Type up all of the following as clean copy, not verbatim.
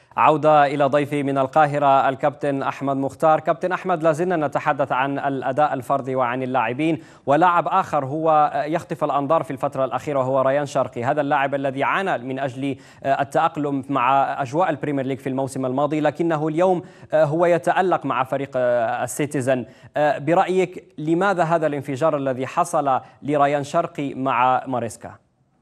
عودة إلى ضيفي من القاهرة الكابتن أحمد مختار. كابتن أحمد، لازلنا نتحدث عن الأداء الفردي وعن اللاعبين، ولاعب آخر هو يخطف الأنظار في الفترة الأخيرة وهو ريان شرقي، هذا اللاعب الذي عانى من أجل التأقلم مع أجواء البريمير ليج في الموسم الماضي، لكنه اليوم هو يتألق مع فريق السيتيزن. برأيك لماذا هذا الانفجار الذي حصل لريان شرقي مع ماريسكا؟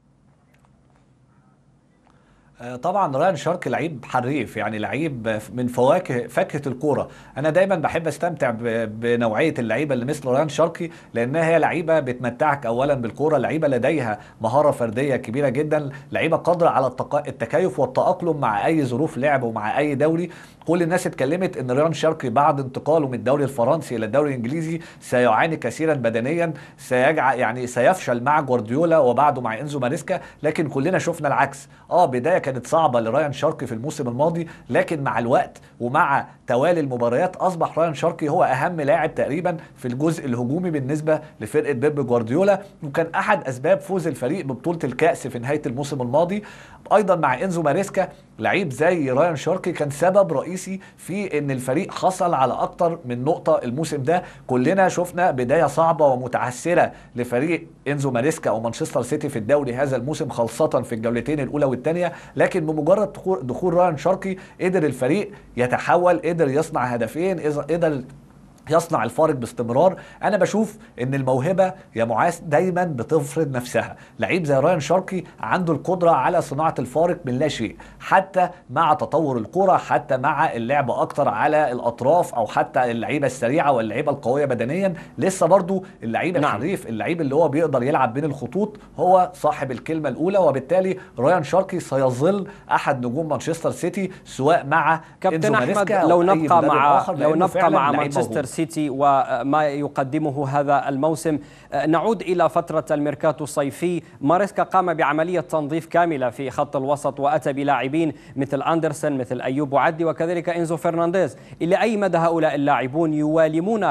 طبعا ريان شرقي لعيب حريف، يعني لعيب من فاكهة الكورة. انا دايما بحب استمتع بنوعية اللعيبة اللي مثل ريان شرقي، لانها هي لعيبة بتمتعك اولا بالكورة، لعيبة لديها مهارة فردية كبيرة جدا، لعيبة قادرة على التكيف والتأقلم مع اي ظروف لعب ومع اي دوري. كل الناس اتكلمت ان ريان شرقي بعد انتقاله من الدوري الفرنسي الى الدوري الانجليزي سيعاني كثيرا بدنيا، سيفشل مع جوارديولا وبعده مع انزو ماريسكا، لكن كلنا شفنا العكس. بداية كانت صعبة لريان شرقي في الموسم الماضي، لكن مع الوقت ومع توالي المباريات أصبح ريان شرقي هو أهم لاعب تقريبا في الجزء الهجومي بالنسبة لفرقة بيب جوارديولا، وكان أحد أسباب فوز الفريق ببطولة الكأس في نهاية الموسم الماضي. أيضا مع إنزو ماريسكا لعيب زي ريان شرقي كان سبب رئيسي في ان الفريق حصل على اكتر من نقطة الموسم ده. كلنا شفنا بداية صعبة ومتعثرة لفريق انزو ماريسكا او مانشستر سيتي في الدوري هذا الموسم، خاصة في الجولتين الاولى والثانية، لكن بمجرد دخول ريان شرقي قدر الفريق يتحول، قدر يصنع هدفين، قدر يصنع الفارق باستمرار. انا بشوف ان الموهبه يا معاذ دايما بتفرض نفسها. لعيب زي ريان شرقي عنده القدره على صناعه الفارق من لا شيء، حتى مع تطور الكره، حتى مع اللعب اكتر على الاطراف، او حتى اللعيبه السريعه واللعيبه القويه بدنيا. لسه برضو اللعيب الحريف، اللعيب اللي هو بيقدر يلعب بين الخطوط، هو صاحب الكلمه الاولى. وبالتالي ريان شرقي سيظل احد نجوم مانشستر سيتي، سواء مع كابتن احمد لو نبقى مع مانشستر سيتي وما يقدمه هذا الموسم، نعود إلى فترة الميركاتو الصيفي. ماريسكا قام بعملية تنظيف كاملة في خط الوسط، وأتى بلاعبين مثل أندرسون، مثل أيوب وعدي، وكذلك إنزو فرنانديز. إلى أي مدى هؤلاء اللاعبون يوائمون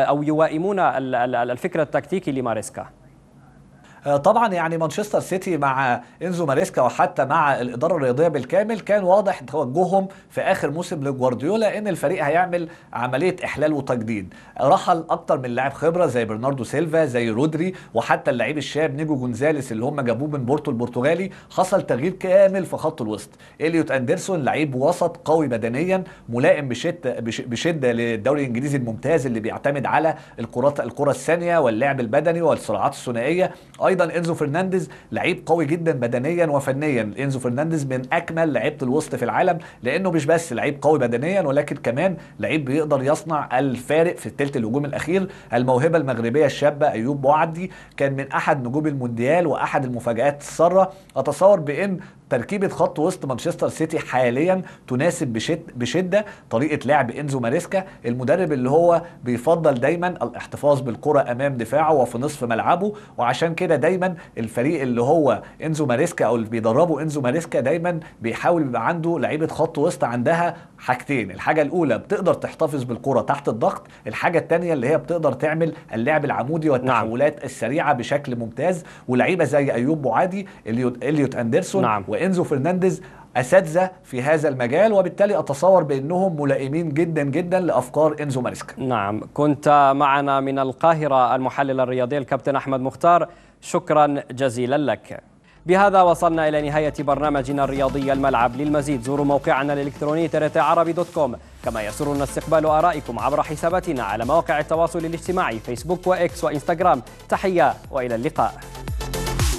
الفكر التكتيكي لماريسكا؟ طبعا يعني مانشستر سيتي مع انزو ماريسكا وحتى مع الاداره الرياضيه بالكامل كان واضح توجههم في اخر موسم لجوارديولا ان الفريق هيعمل عمليه احلال وتجديد. رحل اكتر من لاعب خبره زي برناردو سيلفا، زي رودري، وحتى اللعيب الشاب نيجو جونزاليس اللي هم جابوه من بورتو البرتغالي. حصل تغيير كامل في خط الوسط. إليوت أندرسون لعيب وسط قوي بدنيا، ملائم بشده للدوري الانجليزي الممتاز اللي بيعتمد على الكره الثانيه واللعب البدني والصراعات الثنائيه. ايضا انزو فرنانديز لعيب قوي جدا بدنيا وفنيا. انزو فرنانديز من اكمل لعيبه الوسط في العالم، لانه مش بس لعيب قوي بدنيا ولكن كمان لعيب بيقدر يصنع الفارق في الثلث الهجومي الاخير. الموهبه المغربيه الشابه ايوب بوعدي كان من احد نجوم المونديال واحد المفاجآت الساره. اتصور بان تركيبة خط وسط مانشستر سيتي حاليا تناسب بشدة طريقة لعب انزو ماريسكا، المدرب اللي هو بيفضل دايما الاحتفاظ بالكرة امام دفاعه وفي نصف ملعبه. وعشان كده دايما الفريق اللي هو انزو ماريسكا او اللي بيدربه انزو ماريسكا دايما بيحاول يبقى عنده لعيبة خط وسط عندها حاجتين. الحاجة الاولى بتقدر تحتفظ بالكرة تحت الضغط، الحاجة الثانية اللي هي بتقدر تعمل اللعب العمودي والتحولات السريعة بشكل ممتاز. ولعيبة زي ايوب بوعدي، إليوت أندرسون، وإنزو فرنانديز أساتذة في هذا المجال، وبالتالي أتصور بأنهم ملائمين جدا جدا لأفكار إنزو ماريسكا. نعم، كنت معنا من القاهرة المحلل الرياضي الكابتن أحمد مختار، شكرا جزيلا لك. بهذا وصلنا إلى نهاية برنامجنا الرياضي الملعب. للمزيد زوروا موقعنا الإلكتروني trtarabi.com، كما يسرنا استقبال آرائكم عبر حساباتنا على مواقع التواصل الاجتماعي فيسبوك وإكس وإنستغرام. تحية وإلى اللقاء.